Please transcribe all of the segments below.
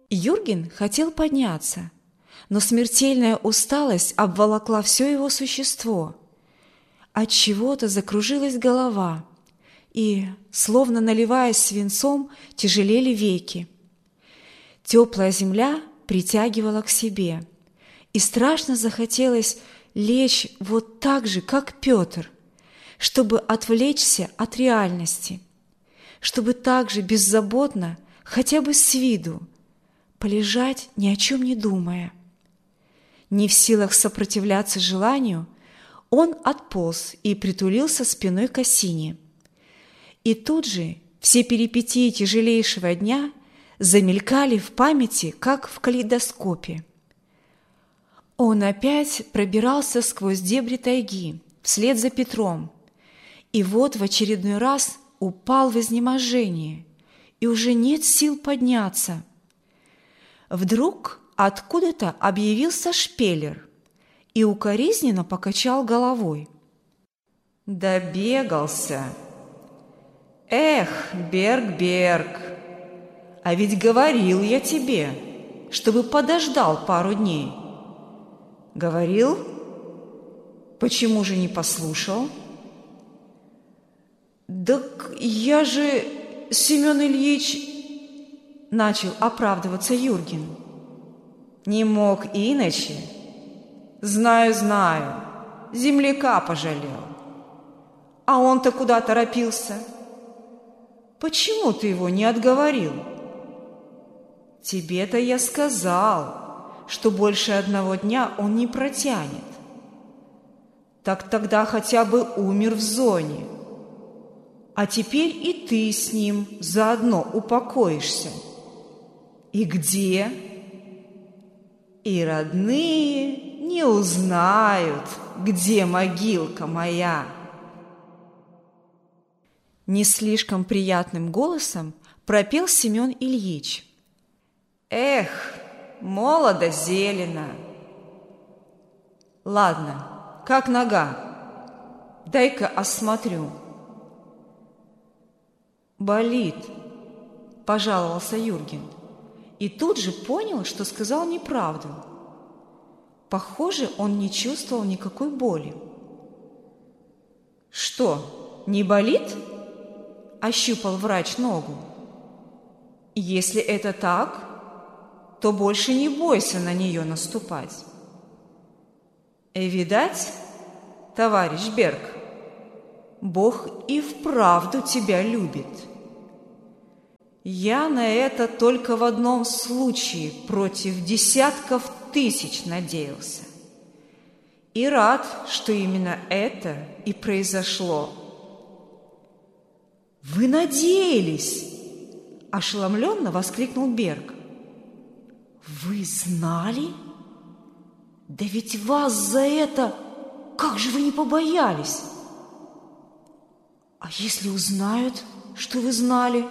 Юрген хотел подняться, но смертельная усталость обволокла все его существо. От чего-то закружилась голова, и, словно наливаясь свинцом, тяжелели веки. Теплая земля притягивала к себе, и страшно захотелось лечь вот так же, как Петр, чтобы отвлечься от реальности, чтобы так же беззаботно, хотя бы с виду, полежать, ни о чем не думая. Не в силах сопротивляться желанию, он отполз и притулился спиной к осине. И тут же все перипетии тяжелейшего дня замелькали в памяти, как в калейдоскопе. Он опять пробирался сквозь дебри тайги, вслед за Петром, и вот в очередной раз упал в изнеможение, и уже нет сил подняться. Вдруг откуда-то объявился шпелер и укоризненно покачал головой. «Добегался! Эх, Берг, а ведь говорил я тебе, чтобы подождал пару дней. Говорил? Почему же не послушал?» «Так я же, Семен Ильич...» — начал оправдываться Юрген. «Не мог иначе? Знаю, земляка пожалел. А он-то куда торопился? Почему ты его не отговорил? Тебе-то я сказал, что больше одного дня он не протянет. Так тогда хотя бы умер в зоне. А теперь и ты с ним заодно упокоишься. И где? И родные не узнают, где могилка моя». Не слишком приятным голосом пропел Семен Ильич. «Эх, молодо зелено. Ладно, как нога? Дай-ка осмотрю». «Болит», – пожаловался Юрген, и тут же понял, что сказал неправду. Похоже, он не чувствовал никакой боли. «Что, не болит?» – ощупал врач ногу. «Если это так, то больше не бойся на нее наступать. Видать, товарищ Берг, Бог и вправду тебя любит. Я на это только в одном случае против десятков тысяч надеялся. И рад, что именно это и произошло». «Вы надеялись?» – ошеломленно воскликнул Берг. «Вы знали? Да ведь вас за это... Как же вы не побоялись? А если узнают, что вы знали?»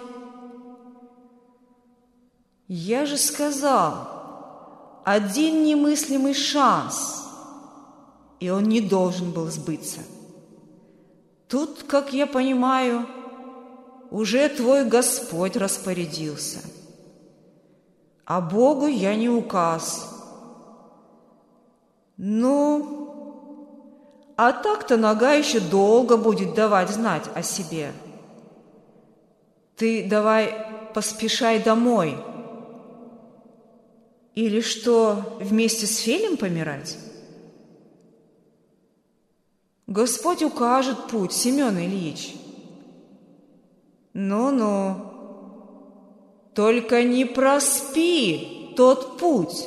«Я же сказал, один немыслимый шанс, и он не должен был сбыться. Тут, как я понимаю, уже твой Господь распорядился, а Богу я не указ. Ну, а так-то нога еще долго будет давать знать о себе. Ты давай поспешай домой. Или что, вместе с Фелем помирать? Господь укажет путь, Семен Ильич. Ну-ну, только не проспи тот путь.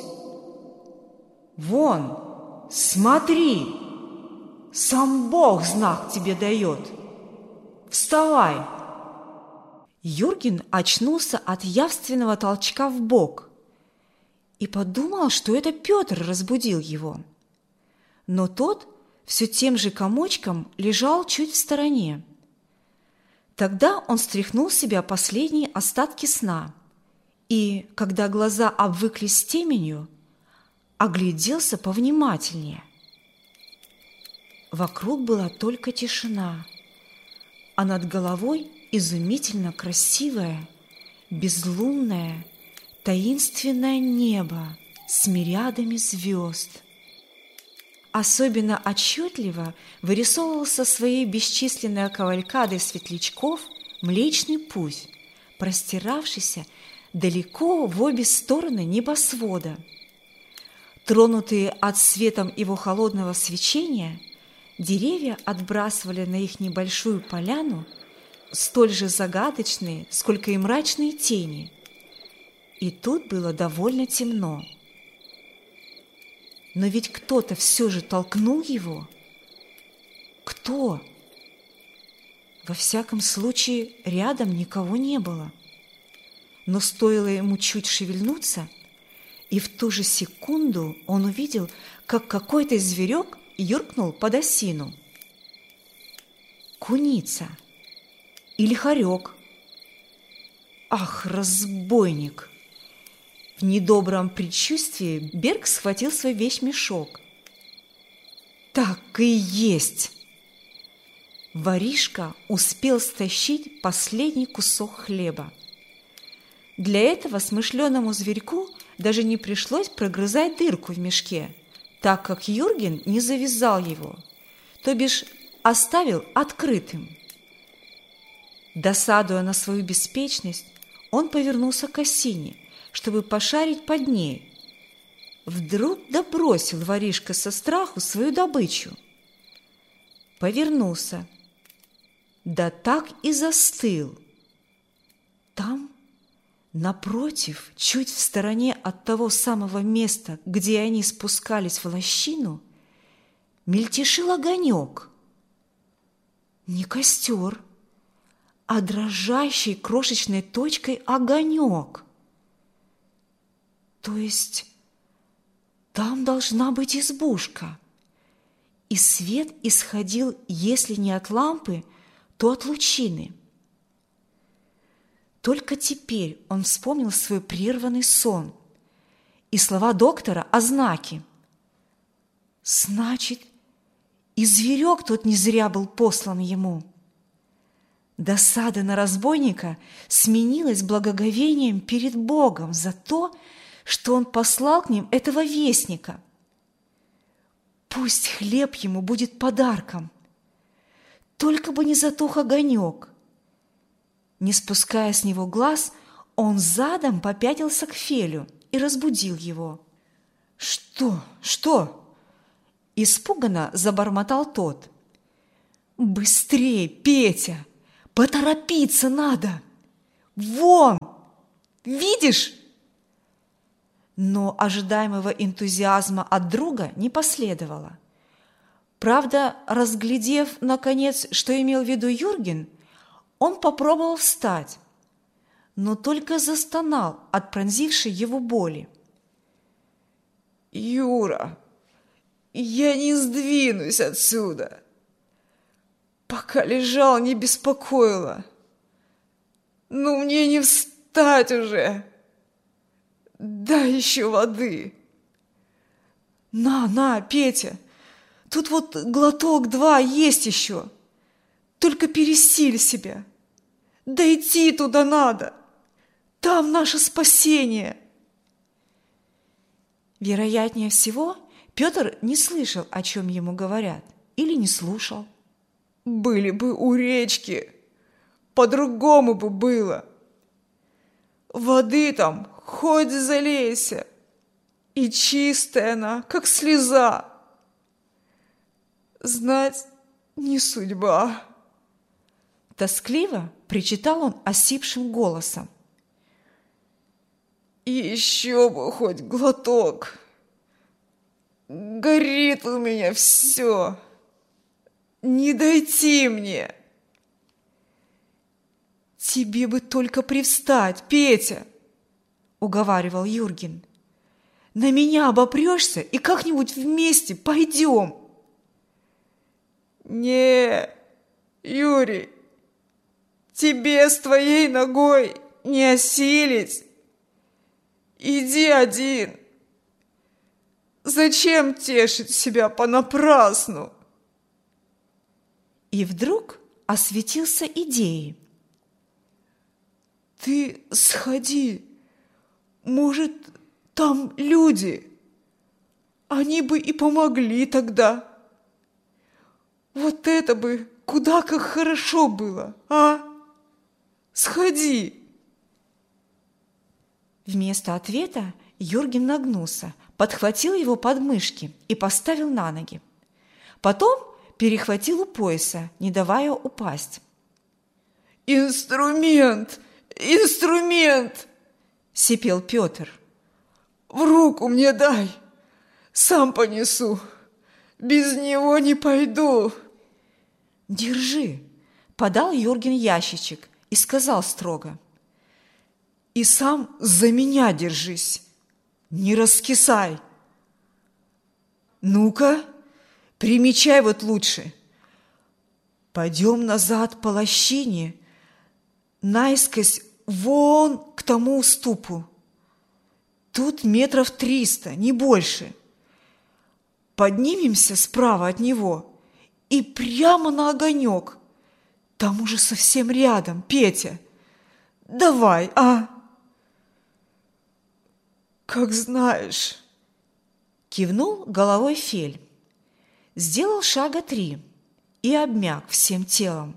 Вон, смотри, сам Бог знак тебе дает. Вставай!» Юрген очнулся от явственного толчка в бок и подумал, что это Петр разбудил его. Но тот все тем же комочком лежал чуть в стороне. Тогда он стряхнул с себя последние остатки сна и, когда глаза обвыклись теменью, огляделся повнимательнее. Вокруг была только тишина, а над головой изумительно красивое, безлунное, таинственное небо с мириадами звезд. Особенно отчетливо вырисовывался своей бесчисленной кавалькадой светлячков Млечный Путь, простиравшийся далеко в обе стороны небосвода. Тронутые от светом его холодного свечения, деревья отбрасывали на их небольшую поляну столь же загадочные, сколько и мрачные тени. И тут было довольно темно. Но ведь кто-то все же толкнул его. Кто? Во всяком случае, рядом никого не было. Но стоило ему чуть шевельнуться, и в ту же секунду он увидел, как какой-то зверек юркнул под осину. Куница или хорек. Ах, разбойник! В недобром предчувствии Берг схватил свой вещмешок. Так и есть! Воришка успел стащить последний кусок хлеба. Для этого смышленому зверьку даже не пришлось прогрызать дырку в мешке, так как Юрген не завязал его, то бишь оставил открытым. Досадуя на свою беспечность, он повернулся к осине, чтобы пошарить под ней. Вдруг добросил воришка со страху свою добычу. Повернулся, да так и застыл. Там, напротив, чуть в стороне от того самого места, где они спускались в лощину, мельтешил огонек. Не костер, а дрожащей крошечной точкой огонек. То есть там должна быть избушка, и свет исходил, если не от лампы, то от лучины. Только теперь он вспомнил свой прерванный сон и слова доктора о знаке. Значит, и зверек тот не зря был послан ему. Досада на разбойника сменилась благоговением перед Богом за то, что он послал к ним этого вестника. Пусть хлеб ему будет подарком, только бы не затух огонек. Не спуская с него глаз, он задом попятился к Фелю и разбудил его. «Что?» – испуганно забормотал тот. «Быстрее, Петя! Поторопиться надо! Вон! Видишь?» Но ожидаемого энтузиазма от друга не последовало. Правда, разглядев, наконец, что имел в виду Юрген, он попробовал встать, но только застонал от пронзившей его боли. «Юра, я не сдвинусь отсюда. Пока лежал, не беспокоило. Но мне не встать уже. Дай еще воды». На, Петя, тут вот глоток-два есть еще. Только пересиль себя. Дойти туда надо. Там наше спасение. Вероятнее всего, Петр не слышал, о чем ему говорят, или не слушал. «Были бы у речки, по-другому бы было. Воды там хоть залейся, и чистая она, как слеза. Знать не судьба». Тоскливо причитал он осипшим голосом. «Еще бы хоть глоток. Горит у меня все. Не дойти мне». «Тебе бы только привстать, Петя!» – уговаривал Юрген. «На меня обопрешься и как-нибудь вместе пойдем». «Не, Юрий, тебе с твоей ногой не осилить. Иди один. Зачем тешить себя понапрасну?» И вдруг осветился идеей. «Ты сходи, Может, там люди? Они бы и помогли тогда. Вот это бы куда как хорошо было, а? Сходи!» Вместо ответа Юрген нагнулся, подхватил его под мышки и поставил на ноги. Потом перехватил у пояса, не давая упасть. «Инструмент! Инструмент!» – сипел Петр. «В руку мне дай, сам понесу, без него не пойду». «Держи!» – подал Юрген ящичек и сказал строго. «И сам за меня держись, не раскисай. Ну-ка, примечай вот лучше. Пойдем назад по лощине, наискось вон к тому уступу. Тут 300 метров, не больше. Поднимемся справа от него и прямо на огонек. Там уже совсем рядом, Петя. Давай, а?» «Как знаешь», – кивнул головой Фель. Сделал шага 3 и обмяк всем телом.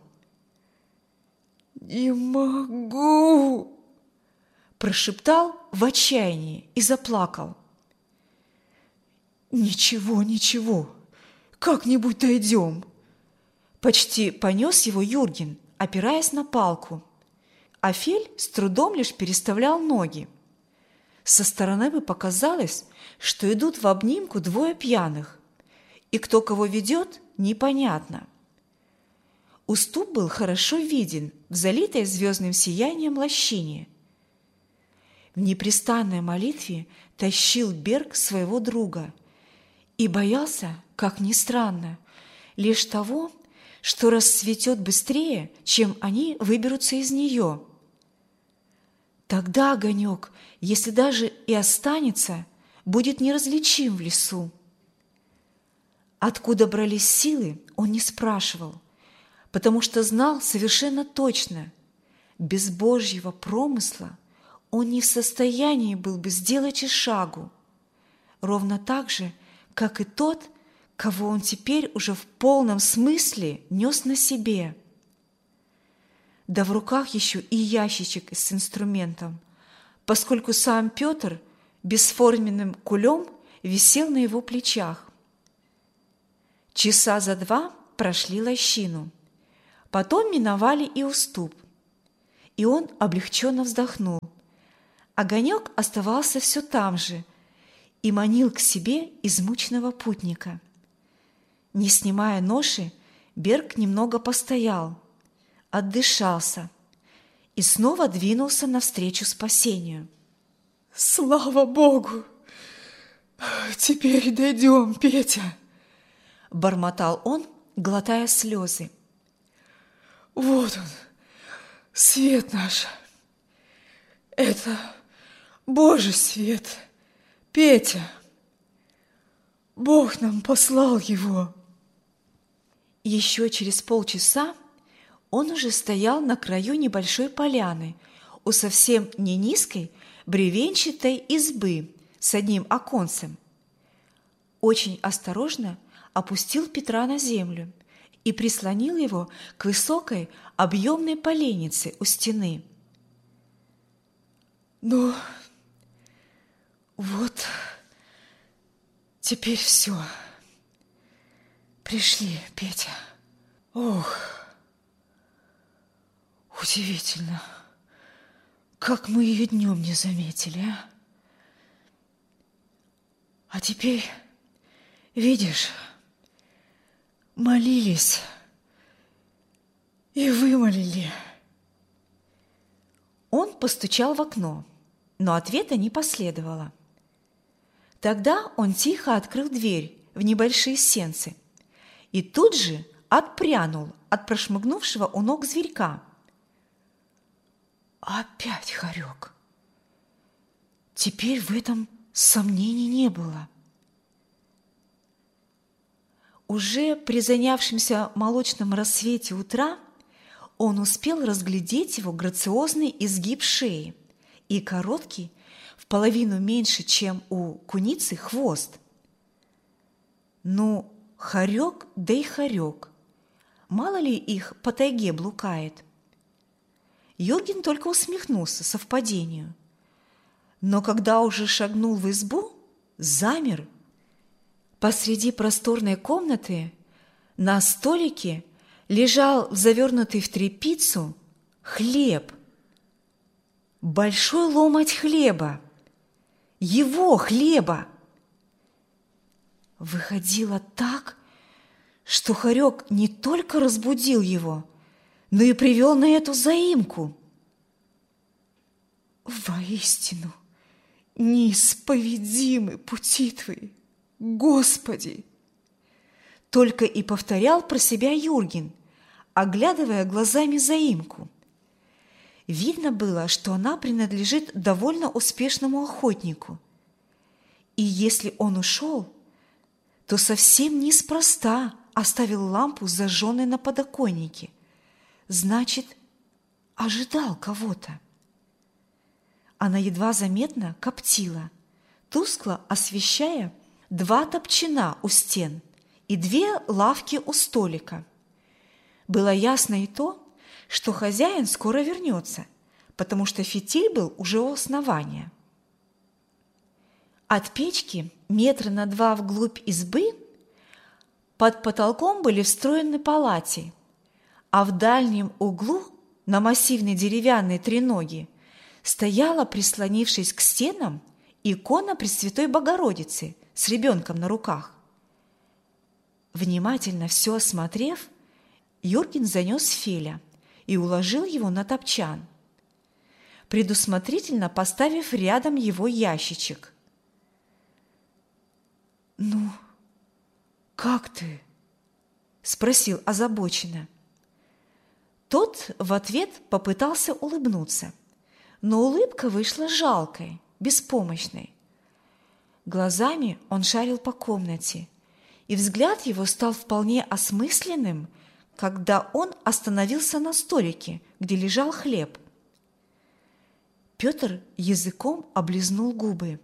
«Не могу», – прошептал в отчаянии и заплакал. «Ничего, ничего, как-нибудь дойдем». Почти понес его Юрген, опираясь на палку, а Фель с трудом лишь переставлял ноги. Со стороны бы показалось, что идут в обнимку 2 пьяных, и кто кого ведет, непонятно. Уступ был хорошо виден в залитой звездным сиянием лощине. В непрестанной молитве тащил Берг своего друга и боялся, как ни странно, лишь того, что расцветет быстрее, чем они выберутся из нее. Тогда огонек, если даже и останется, будет неразличим в лесу. Откуда брались силы, он не спрашивал, потому что знал совершенно точно, без Божьего промысла он не в состоянии был бы сделать и шагу, ровно так же, как и тот, кого он теперь уже в полном смысле нес на себе. Да в руках еще и ящичек с инструментом, поскольку сам Петр бесформенным кулем висел на его плечах. Часа за 2 прошли лощину, потом миновали и уступ, и он облегченно вздохнул. Огонек оставался все там же и манил к себе измученного путника. Не снимая ноши, Берг немного постоял, отдышался и снова двинулся навстречу спасению. «Слава Богу! Теперь дойдем, Петя!» – бормотал он, глотая слезы. «Вот он, свет наш! Это Божий свет, Петя! Бог нам послал его!» Еще через полчаса он уже стоял на краю небольшой поляны у совсем не низкой бревенчатой избы с одним оконцем. Очень осторожно опустил Петра на землю и прислонил его к высокой объемной поленнице у стены. «Ну, вот, теперь все. Пришли, Петя. Ох, удивительно, как мы ее днем не заметили, а? А теперь, видишь, молились и вымолили». Он постучал в окно, но ответа не последовало. Тогда он тихо открыл дверь в небольшие сенцы и тут же отпрянул от прошмыгнувшего у ног зверька. Опять хорек. Теперь в этом сомнений не было. Уже при занявшемся молочном рассвете утра он успел разглядеть его грациозный изгиб шеи и короткий, в половину меньше, чем у куницы, хвост. Ну, хорек, да и хорек. Мало ли их по тайге блукает. Юрген только усмехнулся совпадению. Но когда уже шагнул в избу, замер. Посреди просторной комнаты на столике лежал завернутый в тряпицу хлеб. Большой ломоть хлеба. Его хлеба. Выходило так, что хорек не только разбудил его, но и привел на эту заимку. Воистину, неисповедимы пути Твои, Господи! Только и повторял про себя Юрген, оглядывая глазами заимку. Видно было, что она принадлежит довольно успешному охотнику. И если он ушел, то совсем неспроста оставил лампу зажженной на подоконнике. Значит, ожидал кого-то. Она едва заметно коптила, тускло освещая 2 топчина у стен и 2 лавки у столика. Было ясно и то, что хозяин скоро вернется, потому что фитиль был уже у основания. От печки 2 метра вглубь избы под потолком были встроены палати, а в дальнем углу на массивной деревянной треноге стояла, прислонившись к стенам, икона Пресвятой Богородицы с ребенком на руках. Внимательно все осмотрев, Юрген занес Феля и уложил его на топчан, предусмотрительно поставив рядом его ящичек. «Ну, как ты?» – спросил озабоченно. Тот в ответ попытался улыбнуться, но улыбка вышла жалкой, беспомощной. Глазами он шарил по комнате, и взгляд его стал вполне осмысленным, когда он остановился на столике, где лежал хлеб. Петр языком облизнул губы.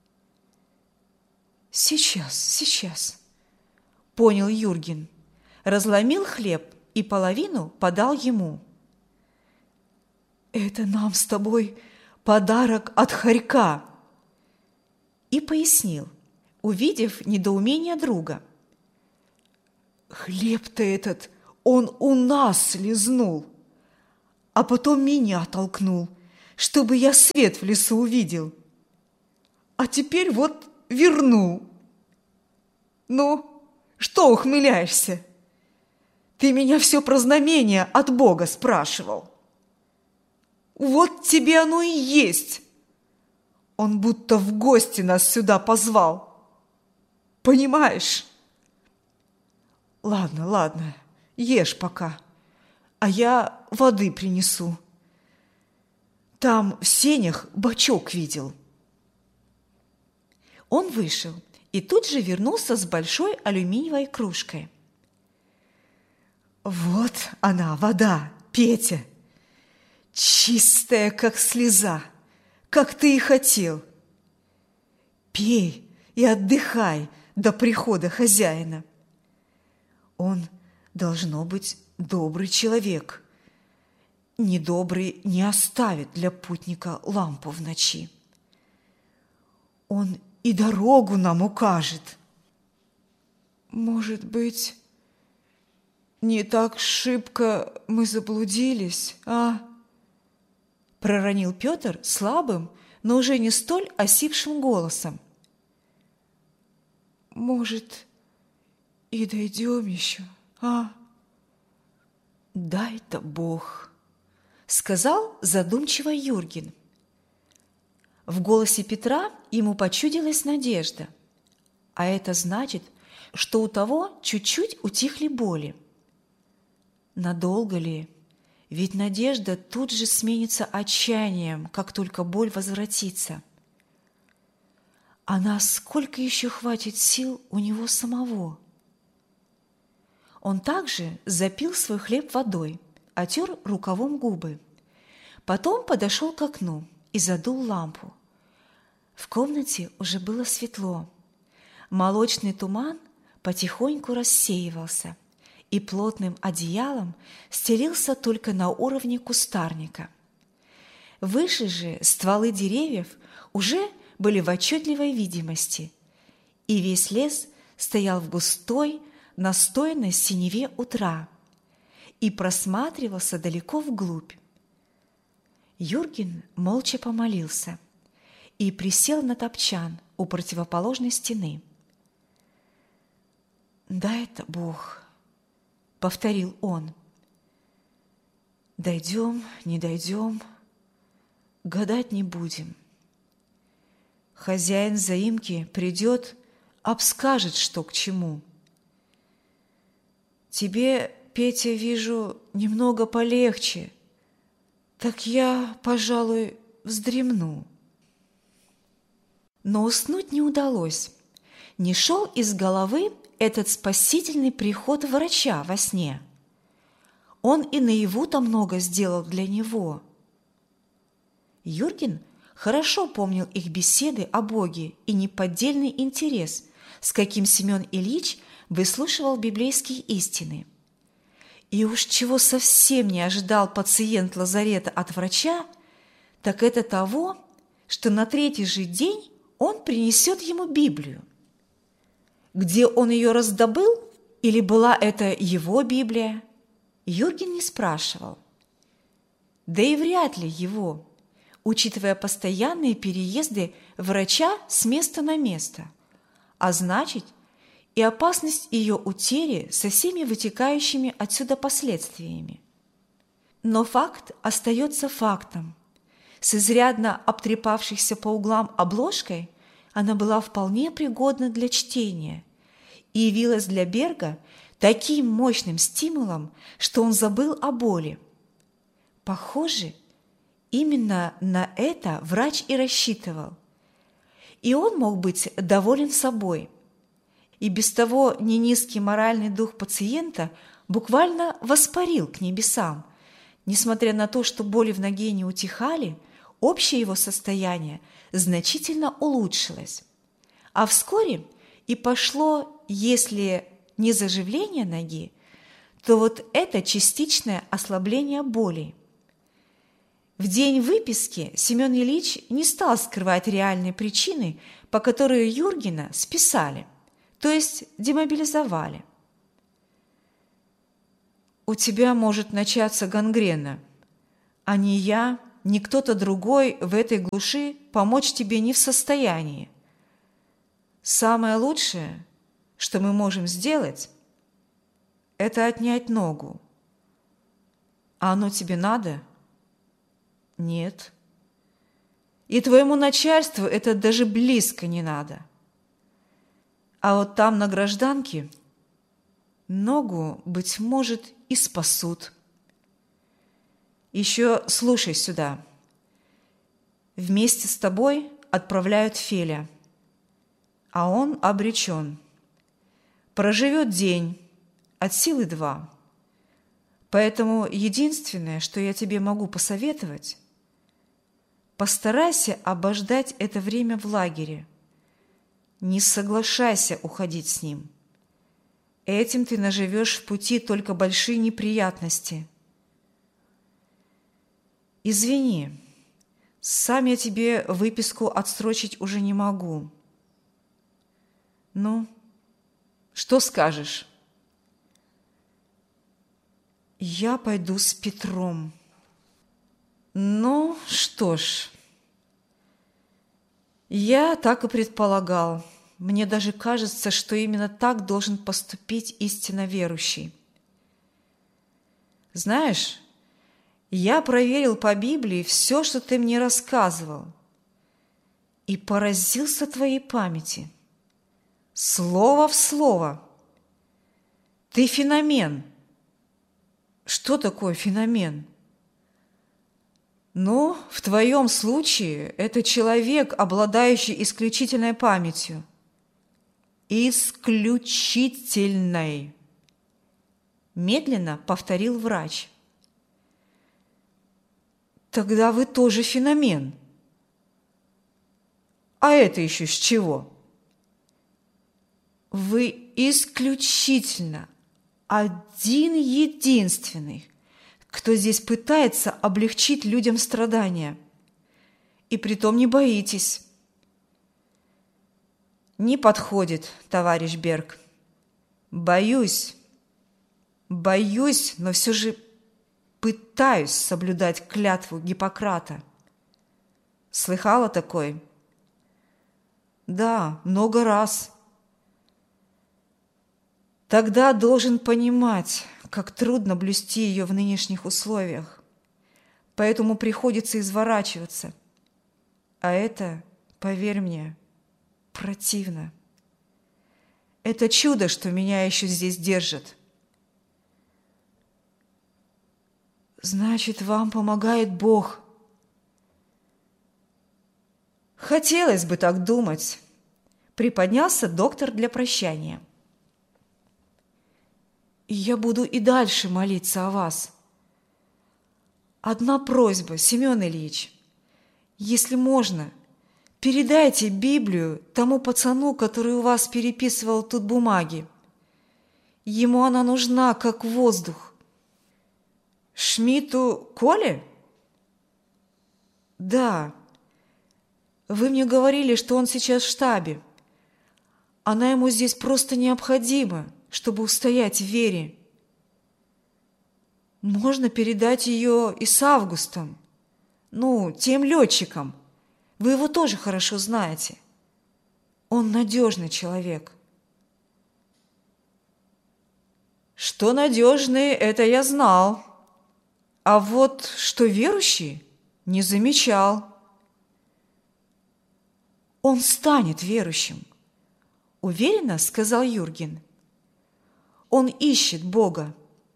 «Сейчас», — понял Юрген, разломил хлеб и половину подал ему. «Это нам с тобой подарок от хорька», и пояснил, увидев недоумение друга. «Хлеб-то этот он у нас лизнул, а потом меня толкнул, чтобы я свет в лесу увидел. А теперь вот вернул. Ну, что ухмыляешься? Ты меня все про знамение от Бога спрашивал. Вот тебе оно и есть. Он будто в гости нас сюда позвал. Понимаешь? Ладно, ешь пока, а я воды принесу. Там в сенях бачок видел». Он вышел и тут же вернулся с большой алюминиевой кружкой. «Вот она, вода, Петя, чистая, как слеза, как ты и хотел. Пей и отдыхай до прихода хозяина. Он должно быть добрый человек. Недобрый не оставит для путника лампу в ночи. Он и дорогу нам укажет. Может быть, не так шибко мы заблудились, а?» проронил Петр слабым, но уже не столь осипшим голосом. «Может, и дойдем еще, а?» «Дай-то Бог», — сказал задумчиво Юрген. В голосе Петра ему почудилась надежда, а это значит, что у того чуть-чуть утихли боли. Надолго ли? Ведь надежда тут же сменится отчаянием, как только боль возвратится. А насколько еще хватит сил у него самого? Он также запил свой хлеб водой, отер рукавом губы. Потом подошел к окну и и задул лампу. В комнате уже было светло. Молочный туман потихоньку рассеивался и плотным одеялом стелился только на уровне кустарника. Выше же стволы деревьев уже были в отчетливой видимости, и весь лес стоял в густой, настойной синеве утра и просматривался далеко вглубь. Юрген молча помолился и присел на топчан у противоположной стены. «Да это Бог», — повторил он. «Дойдем, не дойдем, гадать не будем. Хозяин заимки придет, обскажет, что к чему. Тебе, Петя, вижу, немного полегче, так я, пожалуй, вздремну». Но уснуть не удалось. Не шел из головы этот спасительный приход врача во сне. Он и наяву-то много сделал для него. Юрген хорошо помнил их беседы о Боге и неподдельный интерес, с каким Семен Ильич выслушивал библейские истины. И уж чего совсем не ожидал пациент лазарета от врача, так это того, что на третий же день он принесет ему Библию. Где он ее раздобыл, или была это его Библия, Юрген не спрашивал. Да и вряд ли его, учитывая постоянные переезды врача с места на место, а значит, и опасность ее утери со всеми вытекающими отсюда последствиями. Но факт остается фактом. С изрядно обтрепавшейся по углам обложкой она была вполне пригодна для чтения и явилась для Берга таким мощным стимулом, что он забыл о боли. Похоже, именно на это врач и рассчитывал. И он мог быть доволен собой. И без того ненизкий моральный дух пациента буквально воспарил к небесам. Несмотря на то, что боли в ноге не утихали, общее его состояние значительно улучшилось. А вскоре и пошло, если не заживление ноги, то вот это частичное ослабление боли. В день выписки Семен Ильич не стал скрывать реальные причины, по которой Юргена списали, то есть демобилизовали. «У тебя может начаться гангрена, а ни я, ни кто-то другой в этой глуши помочь тебе не в состоянии. Самое лучшее, что мы можем сделать, это отнять ногу. А оно тебе надо? Нет. И твоему начальству это даже близко не надо. А вот там на гражданке ногу, быть может, и спасут. Еще слушай сюда. Вместе с тобой отправляют Феля, а он обречен. Проживет день, от силы 2. Поэтому единственное, что я тебе могу посоветовать, постарайся обождать это время в лагере. Не соглашайся уходить с ним. Этим ты наживешь в пути только большие неприятности. Извини, сам я тебе выписку отсрочить уже не могу. Ну, что скажешь? Я пойду с Петром. Ну, что ж, я так и предполагал. Мне даже кажется, что именно так должен поступить истинно верующий. Знаешь, я проверил по Библии все, что ты мне рассказывал, и поразился твоей памяти. Слово в слово. Ты феномен. Что такое феномен? Ну, в твоем случае это человек, обладающий исключительной памятью. Исключительной. Медленно повторил врач. Тогда вы тоже феномен. А это еще с чего? Вы исключительно один единственный, кто здесь пытается облегчить людям страдания. И притом не боитесь. Не подходит, товарищ Берг. Боюсь, но все же пытаюсь соблюдать клятву Гиппократа. Слыхала такой? Да, много раз. Тогда должен понимать, как трудно блюсти ее в нынешних условиях. Поэтому приходится изворачиваться. А это, поверь мне, противно. Это чудо, что меня еще здесь держит. Значит, вам помогает Бог. Хотелось бы так думать. Приподнялся доктор для прощания. И я буду и дальше молиться о вас. Одна просьба, Семен Ильич. Если можно, передайте Библию тому пацану, который у вас переписывал тут бумаги. Ему она нужна, как воздух. Шмидту Коле? Да. Вы мне говорили, что он сейчас в штабе. Она ему здесь просто необходима, чтобы устоять в вере. Можно передать ее и с Августом. Тем летчикам. Вы его тоже хорошо знаете. Он надежный человек. Что надежный, это я знал. А вот что верующий, не замечал. Он станет верующим, уверенно сказал Юрген. Он ищет Бога.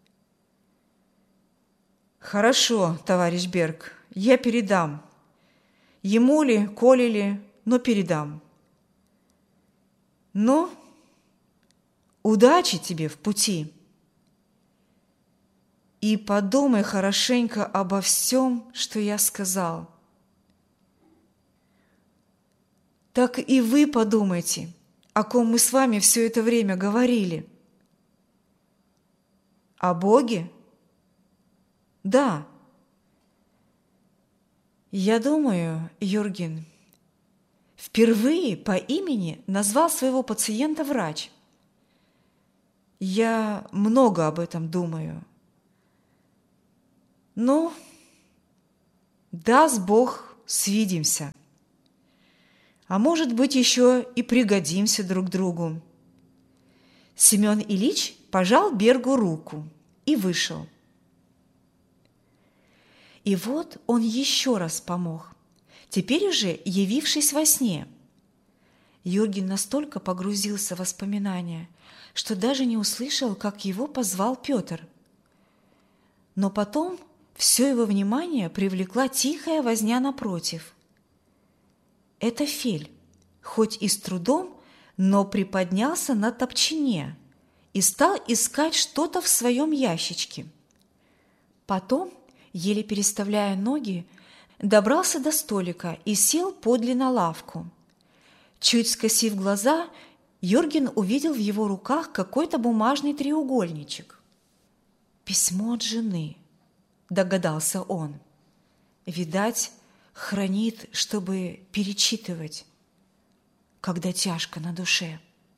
Хорошо, товарищ Берг, я передам. Ему ли, Коле ли, но передам. Удачи тебе в пути. И подумай хорошенько обо всем, что я сказал. Так и вы подумайте, о ком мы с вами все это время говорили. О Боге? Да. Я думаю, Юрген впервые по имени назвал своего пациента врач. Я много об этом думаю. Даст Бог, свидимся. А может быть, еще и пригодимся друг другу. Семен Ильич пожал Бергу руку и вышел. И вот он еще раз помог, теперь уже явившись во сне. Юрген настолько погрузился в воспоминания, что даже не услышал, как его позвал Петр. Но потом все его внимание привлекла тихая возня напротив. Это Фель, хоть и с трудом, но приподнялся на топчине и стал искать что-то в своем ящичке. Потом, еле переставляя ноги, добрался до столика и сел подле на лавку. Чуть скосив глаза, Юрген увидел в его руках какой-то бумажный треугольничек. «Письмо от жены», – догадался он. «Видать, хранит, чтобы перечитывать, когда тяжко на душе».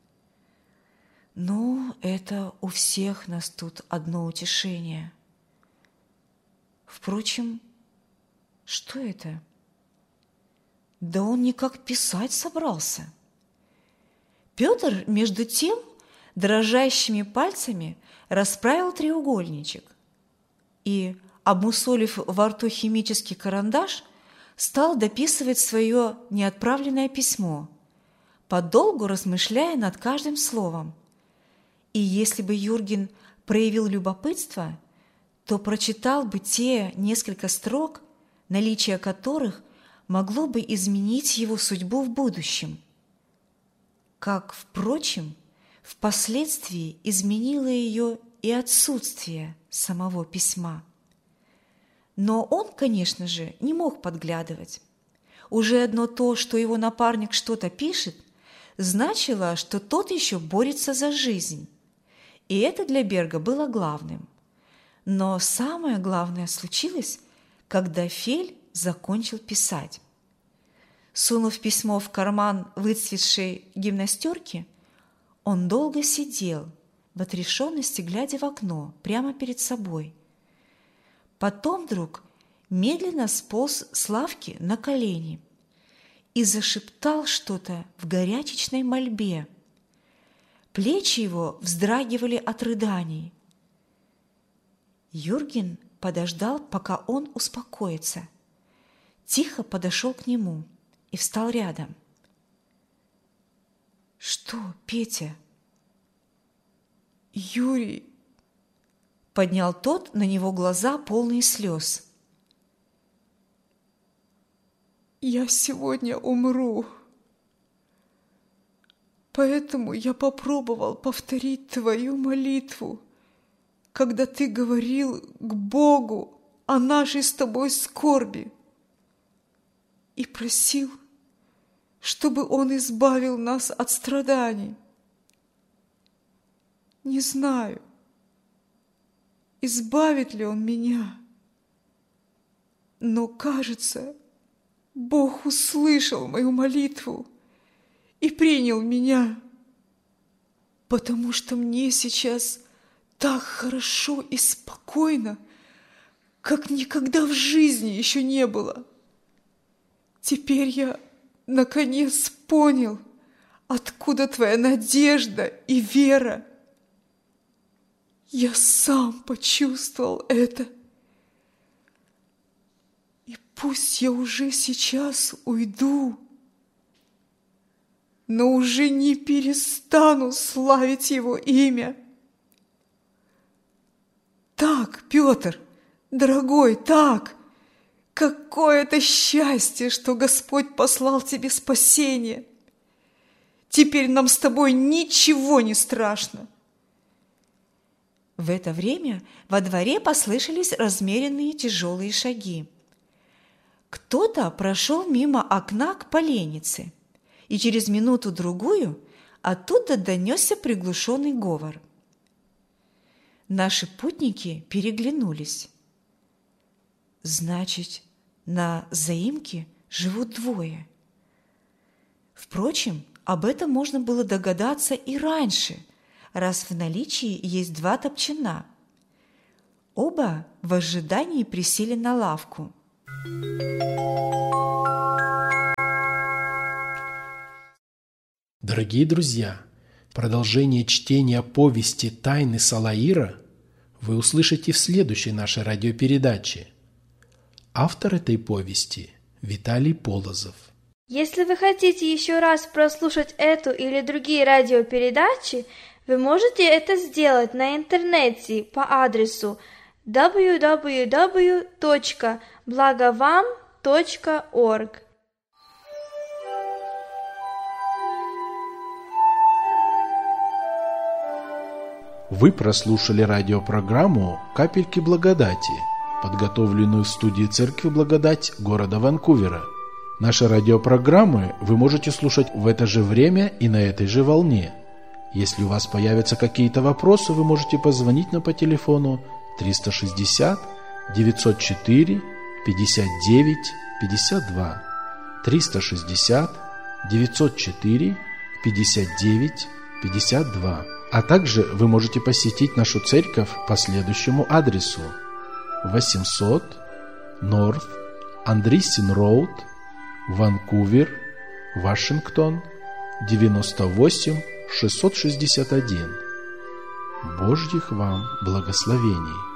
Это у всех нас тут одно утешение. Впрочем, что это? Да он никак писать собрался. Петр, между тем, дрожащими пальцами расправил треугольничек и, обмусолив во рту химический карандаш, стал дописывать свое неотправленное письмо, подолгу размышляя над каждым словом. И если бы Юрген проявил любопытство, то прочитал бы те несколько строк, наличие которых могло бы изменить его судьбу в будущем. Как, впрочем, впоследствии изменило ее и отсутствие самого письма. Но он, конечно же, не мог подглядывать. Уже одно то, что его напарник что-то пишет, значило, что тот еще борется за жизнь. И это для Берга было главным. Но самое главное случилось, когда Фель закончил писать. Сунув письмо в карман выцветшей гимнастерки, он долго сидел, в отрешенности глядя в окно, прямо перед собой. Потом вдруг медленно сполз с лавки на колени и зашептал что-то в горячечной мольбе. Плечи его вздрагивали от рыданий. Юрген подождал, пока он успокоится. Тихо подошел к нему и встал рядом. «Что, Петя?» «Юрий!» Поднял тот на него глаза, полные слез. «Я сегодня умру. Поэтому я попробовал повторить твою молитву, когда ты говорил к Богу о нашей с тобой скорби, и просил, чтобы Он избавил нас от страданий. Не знаю, избавит ли Он меня, но, кажется, Бог услышал мою молитву и принял меня, потому что мне сейчас так хорошо и спокойно, как никогда в жизни еще не было. Теперь я, наконец, понял, откуда твоя надежда и вера. Я сам почувствовал это. И пусть я уже сейчас уйду, но уже не перестану славить Его имя. Так, Петр, дорогой, так! Какое это счастье, что Господь послал тебе спасение! Теперь нам с тобой ничего не страшно. В это время во дворе послышались размеренные тяжелые шаги. Кто-то прошел мимо окна к поленнице, и через минуту-другую оттуда донесся приглушенный говор. Наши путники переглянулись. Значит, на заимке живут двое. Впрочем, об этом можно было догадаться и раньше, раз в наличии есть два топчана. Оба в ожидании присели на лавку. Дорогие друзья, продолжение чтения повести «Тайны Салаира» вы услышите в следующей нашей радиопередаче. Автор этой повести – Виталий Полозов. Если вы хотите еще раз прослушать эту или другие радиопередачи, вы можете это сделать на интернете по адресу www.blagovam.org. Вы прослушали радиопрограмму «Капельки благодати», подготовленную в студии Церкви Благодать города Ванкувера. Наши радиопрограммы вы можете слушать в это же время и на этой же волне. Если у вас появятся какие-то вопросы, вы можете позвонить нам по телефону 360 904 59 52 360 904 59 52. А также вы можете посетить нашу церковь по следующему адресу: 800 North Andreessen Road, Ванкувер, Вашингтон, 98661. Божьих вам благословений!